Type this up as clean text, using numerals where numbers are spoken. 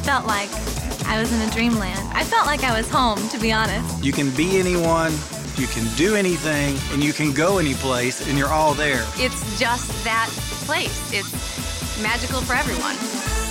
felt like I was in a dreamland. I felt like I was home, to be honest. You can be anyone, you can do anything, and you can go any place, and you're all there. It's just that place. It's magical for everyone.